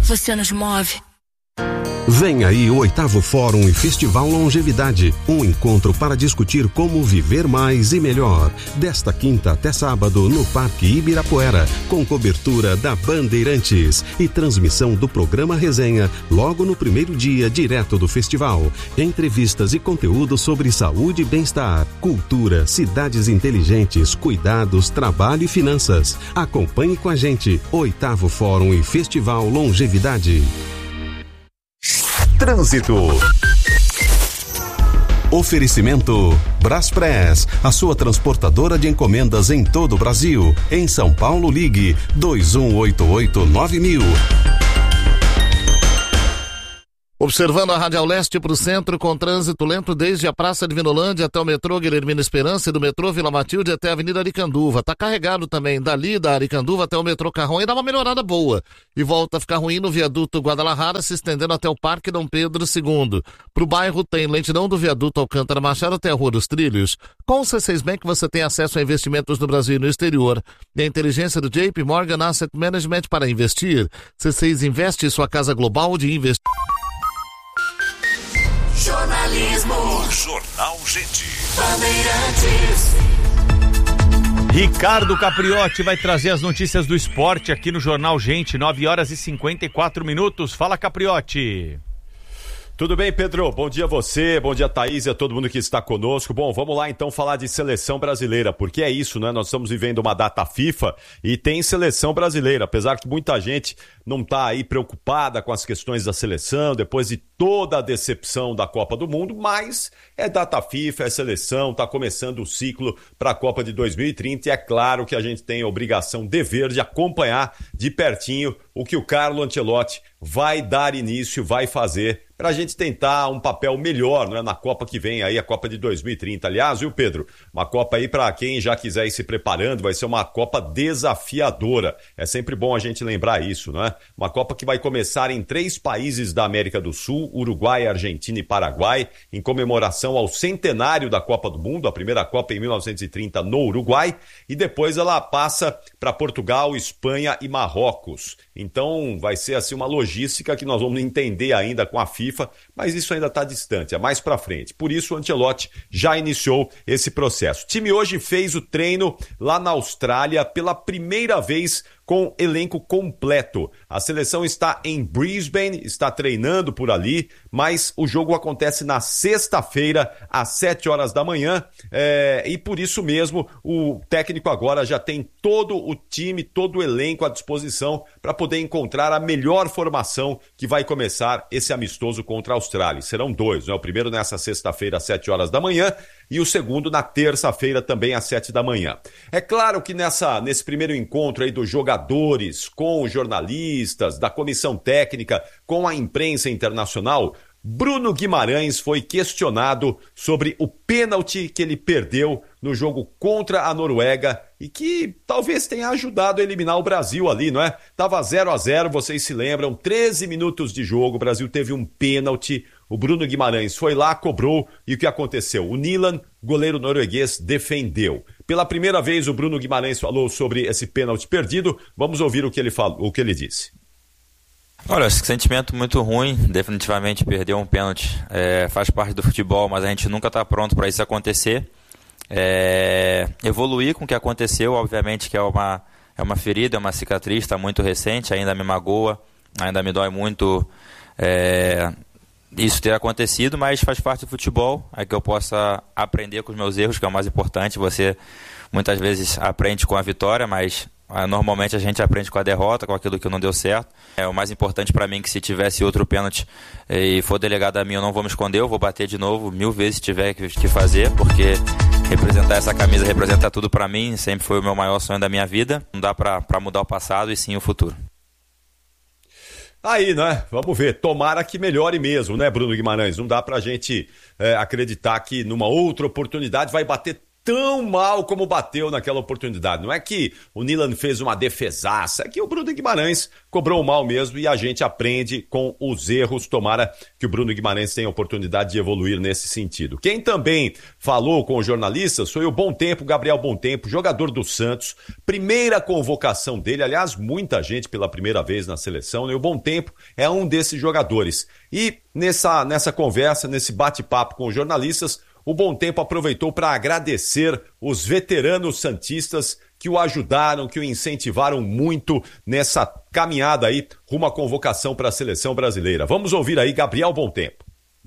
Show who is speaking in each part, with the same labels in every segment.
Speaker 1: você nos move.
Speaker 2: Vem aí o 8º Fórum e Festival Longevidade, um encontro para discutir como viver mais e melhor. Desta quinta até sábado no Parque Ibirapuera, com cobertura da Bandeirantes e transmissão do programa Resenha logo no primeiro dia direto do festival. Entrevistas e conteúdo sobre saúde e bem-estar, cultura, cidades inteligentes, cuidados, trabalho e finanças. Acompanhe com a gente, 8º Fórum e Festival Longevidade.
Speaker 3: Trânsito.
Speaker 2: Oferecimento Braspress, a sua transportadora de encomendas em todo o Brasil. Em São Paulo, ligue 2188-9000.
Speaker 4: Observando a Radial Leste para o centro, com trânsito lento desde a Praça de Vinolândia até o metrô Guilhermina Esperança e do metrô Vila Matilde até a Avenida Aricanduva. Tá carregado também dali da Aricanduva até o metrô Carrão e dá uma melhorada boa. E volta a ficar ruim no viaduto Guadalajara, se estendendo até o Parque Dom Pedro II. Pro bairro tem lentidão do viaduto Alcântara Machado até a Rua dos Trilhos. Com o C6 Bank você tem acesso a investimentos no Brasil e no exterior. E a inteligência do JP Morgan Asset Management para investir. C6 investe sua casa global de investimento.
Speaker 3: Jornalismo. Jornal Gente.
Speaker 5: Bandeirantes. Ricardo Capriotti vai trazer as notícias do esporte aqui no Jornal Gente, 9h54. Fala, Capriotti.
Speaker 6: Tudo bem, Pedro? Bom dia a você, bom dia a Thaís e a todo mundo que está conosco. Bom, vamos lá então falar de seleção brasileira, porque é isso, né? Nós estamos vivendo uma data FIFA e tem seleção brasileira, apesar que muita gente não está aí preocupada com as questões da seleção, depois de toda a decepção da Copa do Mundo, mas é data FIFA, é seleção, está começando o ciclo para a Copa de 2030 e é claro que a gente tem a obrigação, dever de acompanhar de pertinho o que o Carlo Ancelotti vai dar início, vai fazer para a gente tentar um papel melhor, né, na Copa que vem aí, a Copa de 2030. Aliás, viu, Pedro? Uma Copa aí para quem já quiser ir se preparando, vai ser uma Copa desafiadora. É sempre bom a gente lembrar isso, né? Uma Copa que vai começar em 3 países da América do Sul, Uruguai, Argentina e Paraguai, em comemoração ao centenário da Copa do Mundo, a primeira Copa em 1930 no Uruguai, e depois ela passa para Portugal, Espanha e Marrocos. Então vai ser assim uma logística que nós vamos entender ainda com a FIFA, mas isso ainda está distante, é mais para frente. Por isso o Ancelotti já iniciou esse processo. O time hoje fez o treino lá na Austrália pela primeira vez com elenco completo. A seleção está em Brisbane, está treinando por ali, mas o jogo acontece na sexta-feira, às 7 horas da manhã, e por isso mesmo o técnico agora já tem todo o time, todo o elenco à disposição para poder encontrar a melhor formação que vai começar esse amistoso contra a Austrália. Serão 2, né? O primeiro nessa sexta-feira, às 7 horas da manhã, e o segundo na terça-feira, também às 7 da manhã. É claro que nesse primeiro encontro aí dos jogadores, com os jornalistas, da comissão técnica, com a imprensa internacional, Bruno Guimarães foi questionado sobre o pênalti que ele perdeu no jogo contra a Noruega e que talvez tenha ajudado a eliminar o Brasil ali, não é? Tava 0-0, vocês se lembram, 13 minutos de jogo, o Brasil teve um pênalti, o Bruno Guimarães foi lá, cobrou, e o que aconteceu? O Nilan, goleiro norueguês, defendeu. Pela primeira vez o Bruno Guimarães falou sobre esse pênalti perdido, vamos ouvir o que ele falou, o que ele disse.
Speaker 7: Olha, esse sentimento muito ruim, definitivamente perder um pênalti faz parte do futebol, mas a gente nunca está pronto para isso acontecer. Evoluir com o que aconteceu, obviamente que é uma ferida, é uma cicatriz, está muito recente, ainda me magoa, ainda me dói muito isso ter acontecido, mas faz parte do futebol, é que eu possa aprender com os meus erros, que é o mais importante. Você muitas vezes aprende com a vitória, mas normalmente a gente aprende com a derrota, com aquilo que não deu certo. O mais importante para mim é que se tivesse outro pênalti e for delegado a mim, eu não vou me esconder, eu vou bater de novo 1000 vezes se tiver que fazer, porque representar essa camisa representa tudo para mim, sempre foi o meu maior sonho da minha vida. Não dá para mudar o passado e sim o futuro.
Speaker 6: Aí, né? Vamos ver. Tomara que melhore mesmo, né, Bruno Guimarães? Não dá pra gente acreditar que numa outra oportunidade vai bater tão mal como bateu naquela oportunidade. Não é que o Nilan fez uma defesaça, é que o Bruno Guimarães cobrou mal mesmo e a gente aprende com os erros. Tomara que o Bruno Guimarães tenha a oportunidade de evoluir nesse sentido. Quem também falou com os jornalistas foi o Bom Tempo, Gabriel Bom Tempo, jogador do Santos, primeira convocação dele, aliás, muita gente pela primeira vez na seleção, né? O Bom Tempo é um desses jogadores. E nessa conversa, nesse bate-papo com os jornalistas, o Bom Tempo aproveitou para agradecer os veteranos santistas que o ajudaram, que o incentivaram muito nessa caminhada aí rumo à convocação para a seleção brasileira. Vamos ouvir aí Gabriel Bom Tempo.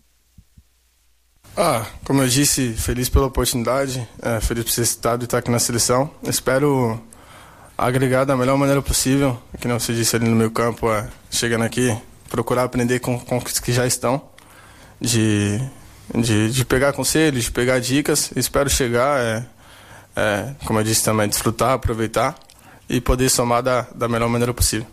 Speaker 1: Como eu disse, feliz pela oportunidade, feliz por ser citado e estar aqui na seleção. Espero agregar da melhor maneira possível, que não se disse ali no meu campo, chegando aqui, procurar aprender com os que já estão, de pegar conselhos, de pegar dicas. Espero chegar, como eu disse também, desfrutar, aproveitar e poder somar da melhor maneira possível.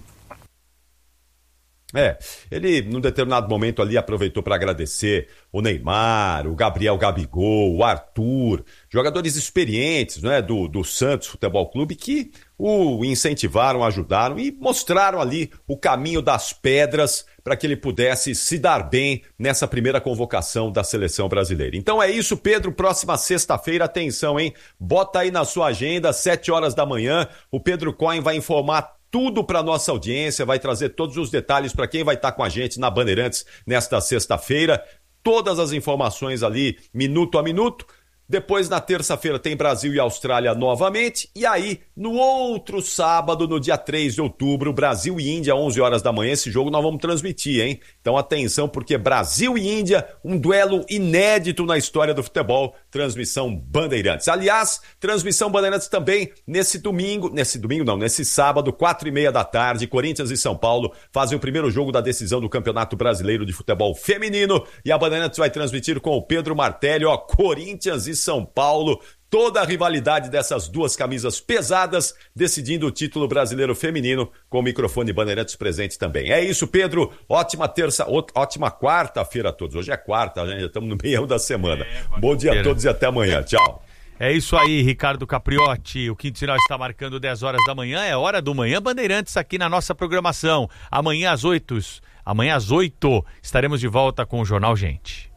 Speaker 6: Ele, num determinado momento ali, aproveitou para agradecer o Neymar, o Gabriel Gabigol, o Arthur, jogadores experientes, né, do Santos Futebol Clube, que o incentivaram, ajudaram e mostraram ali o caminho das pedras para que ele pudesse se dar bem nessa primeira convocação da seleção brasileira. Então é isso, Pedro. Próxima sexta-feira, atenção, hein? Bota aí na sua agenda, 7 horas da manhã, o Pedro Cohen vai informar tudo para nossa audiência, vai trazer todos os detalhes para quem vai estar com a gente na Bandeirantes nesta sexta-feira. Todas as informações ali, minuto a minuto. Depois, na terça-feira, tem Brasil e Austrália novamente. E aí, no outro sábado, no dia 3 de outubro, Brasil e Índia, 11 horas da manhã. Esse jogo nós vamos transmitir, hein? Então, atenção, porque Brasil e Índia, um duelo inédito na história do futebol. Transmissão Bandeirantes. Aliás, transmissão Bandeirantes também nesse sábado, 4h30 da tarde. Corinthians e São Paulo fazem o primeiro jogo da decisão do Campeonato Brasileiro de Futebol Feminino. E a Bandeirantes vai transmitir com o Pedro Martelli, Corinthians e São Paulo, toda a rivalidade dessas duas camisas pesadas, decidindo o título brasileiro feminino, com o microfone Bandeirantes presente também. É isso, Pedro. Ótima quarta-feira a todos. Hoje é quarta, já estamos no meio da semana. Bom dia a todos e até amanhã. Tchau.
Speaker 5: É isso aí, Ricardo Capriotti. O quinto sinal está marcando 10 horas da manhã. É hora do Manhã Bandeirantes aqui na nossa programação. Amanhã às 8 estaremos de volta com o Jornal Gente.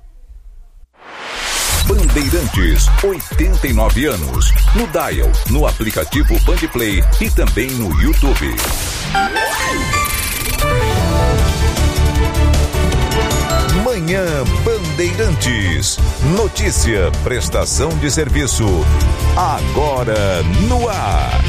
Speaker 3: Bandeirantes, 89 anos. No Dial, no aplicativo Bandplay e também no YouTube. Manhã Bandeirantes. Notícia, prestação de serviço. Agora no ar.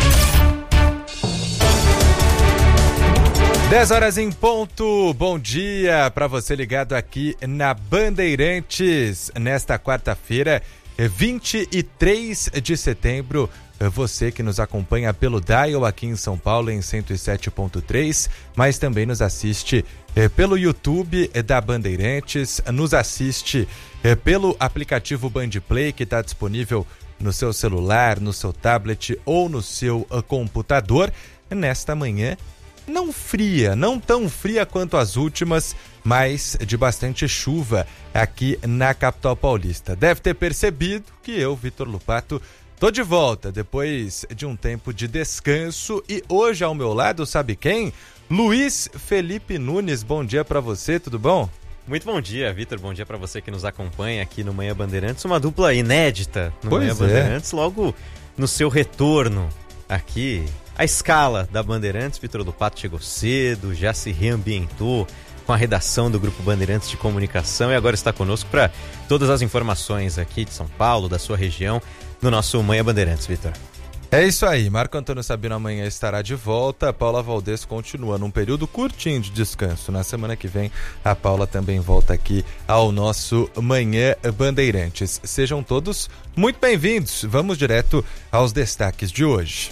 Speaker 8: 10 horas em ponto, bom dia para você ligado aqui na Bandeirantes, nesta quarta-feira, 23 de setembro, você que nos acompanha pelo Dial aqui em São Paulo em 107.3, mas também nos assiste pelo YouTube da Bandeirantes, nos assiste pelo aplicativo Bandplay que está disponível no seu celular, no seu tablet ou no seu computador, nesta manhã não tão fria quanto as últimas, mas de bastante chuva aqui na capital paulista. Deve ter percebido que eu, Vitor Lupato, tô de volta depois de um tempo de descanso e hoje ao meu lado, sabe quem? Luiz Felipe Nunes, bom dia pra você, tudo bom?
Speaker 9: Muito bom dia, Vitor, bom dia pra você que nos acompanha aqui no Manhã Bandeirantes, uma dupla inédita no Manhã Bandeirantes, logo no seu retorno aqui. A escala da Bandeirantes, Vitor Lupato chegou cedo, já se reambientou com a redação do Grupo Bandeirantes de Comunicação e agora está conosco para todas as informações aqui de São Paulo, da sua região, no nosso Manhã Bandeirantes, Vitor.
Speaker 8: É isso aí, Marco Antônio Sabino amanhã estará de volta, a Paula Valdez continua num período curtinho de descanso. Na semana que vem, a Paula também volta aqui ao nosso Manhã Bandeirantes. Sejam todos muito bem-vindos, vamos direto aos destaques de hoje.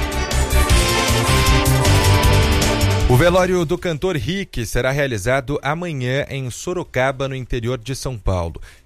Speaker 8: O velório do cantor Rick será realizado amanhã em Sorocaba, no interior de São Paulo.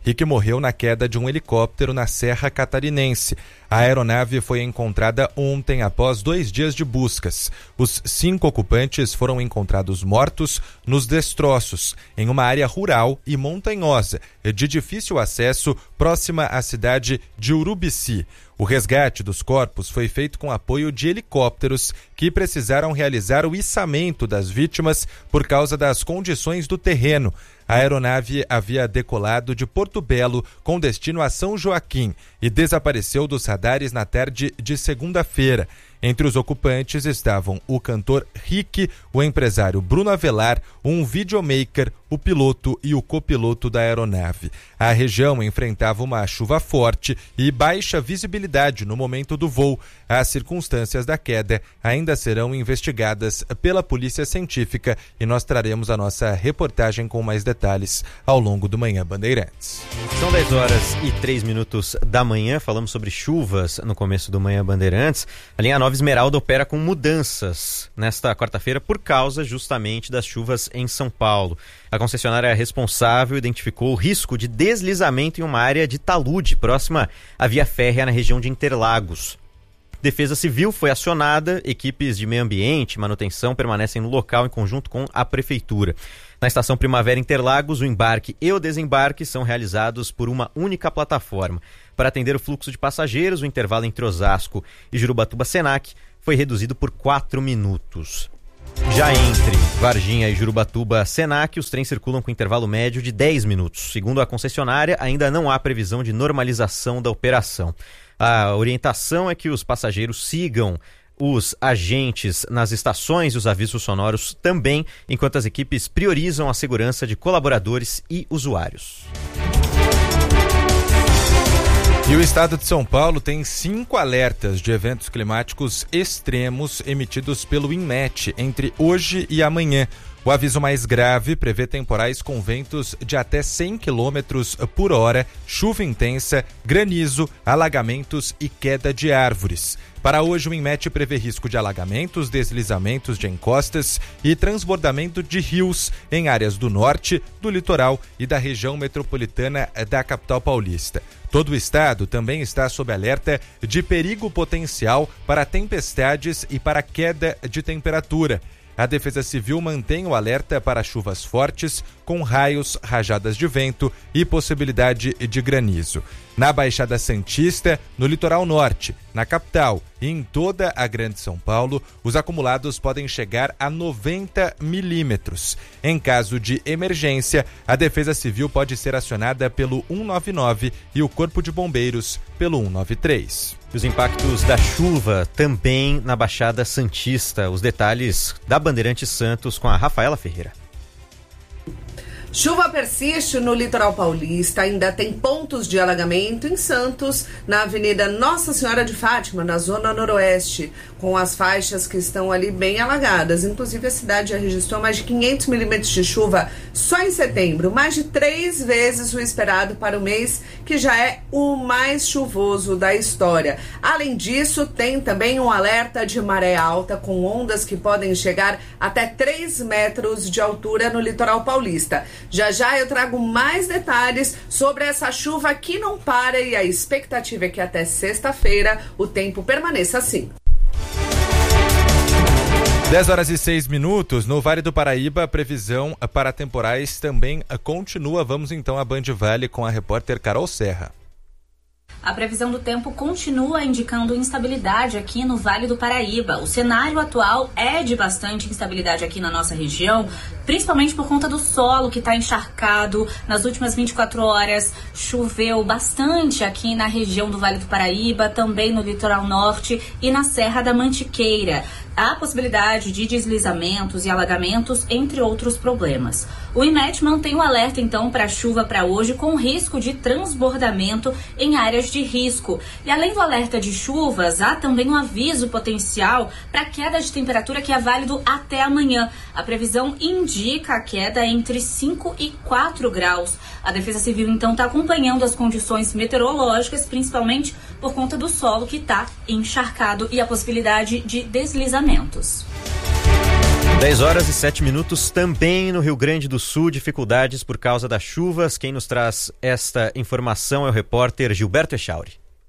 Speaker 8: Rick morreu na queda de um helicóptero na Serra Catarinense. A aeronave foi encontrada ontem após 2 dias de buscas. Os 5 ocupantes foram encontrados mortos nos destroços, em uma área rural e montanhosa, de difícil acesso, próxima à cidade de Urubici. O resgate dos corpos foi feito com apoio de helicópteros que precisaram realizar o içamento das vítimas por causa das condições do terreno. A aeronave havia decolado de Porto Belo com destino a São Joaquim e desapareceu dos radares na tarde de segunda-feira. Entre os ocupantes estavam o cantor Rick, o empresário Bruno Avelar, um videomaker, o piloto e o copiloto da aeronave. A região enfrentava uma chuva forte e baixa visibilidade no momento do voo. As circunstâncias da queda ainda serão investigadas pela Polícia Científica e nós traremos a nossa reportagem com mais detalhes ao longo do Manhã Bandeirantes.
Speaker 9: São 10h03 da manhã, falamos sobre chuvas no começo do Manhã Bandeirantes. A linha Nova Esmeralda opera com mudanças nesta quarta-feira por causa justamente das chuvas em São Paulo. A concessionária responsável identificou o risco de deslizamento em uma área de talude próxima à via férrea na região de Interlagos. Defesa Civil foi acionada, equipes de meio ambiente e manutenção permanecem no local em conjunto com a Prefeitura. Na estação Primavera Interlagos, o embarque e o desembarque são realizados por uma única plataforma. Para atender o fluxo de passageiros, o intervalo entre Osasco e Jurubatuba-Senac foi reduzido por 4 minutos. Já entre Varginha e Jurubatuba-Senac, os trens circulam com intervalo médio de 10 minutos. Segundo a concessionária, ainda não há previsão de normalização da operação. A orientação é que os passageiros sigam os agentes nas estações e os avisos sonoros também, enquanto as equipes priorizam a segurança de colaboradores e usuários.
Speaker 8: E o estado de São Paulo tem 5 alertas de eventos climáticos extremos emitidos pelo INMET entre hoje e amanhã. O aviso mais grave prevê temporais com ventos de até 100 km por hora, chuva intensa, granizo, alagamentos e queda de árvores. Para hoje, o INMET prevê risco de alagamentos, deslizamentos de encostas e transbordamento de rios em áreas do norte, do litoral e da região metropolitana da capital paulista. Todo o estado também está sob alerta de perigo potencial para tempestades e para queda de temperatura. A Defesa Civil mantém o alerta para chuvas fortes, com raios, rajadas de vento e possibilidade de granizo. Na Baixada Santista, no litoral norte, na capital e em toda a Grande São Paulo, os acumulados podem chegar a 90 milímetros. Em caso de emergência, a Defesa Civil pode ser acionada pelo 199 e o Corpo de Bombeiros pelo 193.
Speaker 9: Os impactos da chuva também na Baixada Santista. Os detalhes da Bandeirantes Santos com a Rafaela Ferreira.
Speaker 10: Chuva persiste no litoral paulista, ainda tem pontos de alagamento em Santos, na Avenida Nossa Senhora de Fátima, na zona noroeste, com as faixas que estão ali bem alagadas. Inclusive, a cidade já registrou mais de 500 milímetros de chuva só em setembro, mais de 3 vezes o esperado para o mês, que já é o mais chuvoso da história. Além disso, tem também um alerta de maré alta, com ondas que podem chegar até 3 metros de altura no litoral paulista. Já já eu trago mais detalhes sobre essa chuva que não para e a expectativa é que até sexta-feira o tempo permaneça assim.
Speaker 8: 10h06, no Vale do Paraíba, a previsão para temporais também continua. Vamos então a Band Vale com a repórter Carol Serra.
Speaker 11: A previsão do tempo continua indicando instabilidade aqui no Vale do Paraíba. O cenário atual é de bastante instabilidade aqui na nossa região, principalmente por conta do solo que está encharcado. Nas últimas 24 horas choveu bastante aqui na região do Vale do Paraíba, também no litoral norte e na Serra da Mantiqueira. Há possibilidade de deslizamentos e alagamentos, entre outros problemas. O INMET mantém o alerta, então, para chuva para hoje, com risco de transbordamento em áreas de risco. E além do alerta de chuvas, há também um aviso potencial para queda de temperatura que é válido até amanhã. A previsão indica a queda entre 5 e 4 graus. A Defesa Civil, então, está acompanhando as condições meteorológicas, principalmente por conta do solo que está encharcado e a possibilidade de deslizamentos.
Speaker 9: 10h07 também no Rio Grande do Sul, dificuldades por causa das chuvas. Quem nos traz esta informação é o repórter Gilberto Echauri.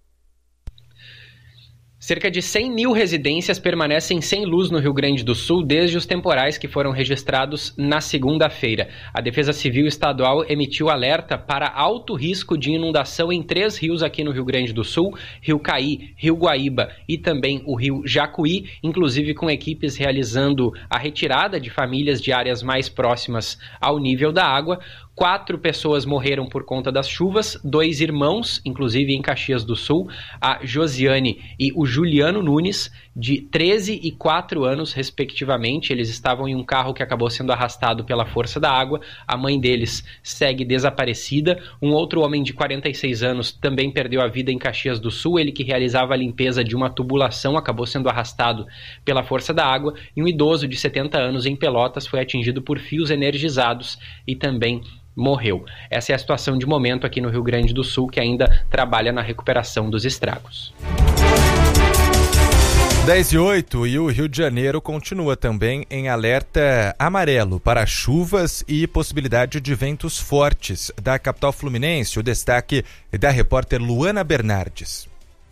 Speaker 12: Cerca de 100 mil residências permanecem sem luz no Rio Grande do Sul desde os temporais que foram registrados na segunda-feira. A Defesa Civil Estadual emitiu alerta para alto risco de inundação em 3 rios aqui no Rio Grande do Sul, Rio Caí, Rio Guaíba e também o Rio Jacuí, inclusive com equipes realizando a retirada de famílias de áreas mais próximas ao nível da água. 4 pessoas morreram por conta das chuvas, 2 irmãos, inclusive em Caxias do Sul, a Josiane e o Juliano Nunes, de 13 e 4 anos, respectivamente. Eles estavam em um carro que acabou sendo arrastado pela força da água. A mãe deles segue desaparecida. Um outro homem de 46 anos também perdeu a vida em Caxias do Sul. Ele que realizava a limpeza de uma tubulação acabou sendo arrastado pela força da água. E um idoso de 70 anos em Pelotas foi atingido por fios energizados e também morreu. Essa é a situação de momento aqui no Rio Grande do Sul, que ainda trabalha na recuperação dos estragos.
Speaker 8: 10h08 e o Rio de Janeiro continua também em alerta amarelo para chuvas e possibilidade de ventos fortes. Da capital fluminense, o destaque da repórter Luana Bernardes.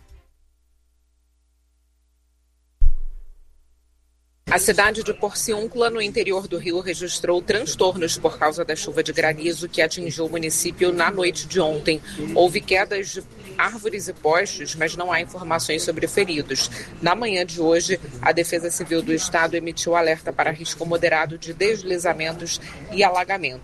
Speaker 13: A cidade de Porciúncula, no interior do Rio, registrou transtornos por causa da chuva de granizo que atingiu o município na noite de ontem. Houve quedas de árvores e postes, mas não há informações sobre feridos. Na manhã de hoje, a Defesa Civil do Estado emitiu alerta para risco moderado de deslizamentos e alagamento.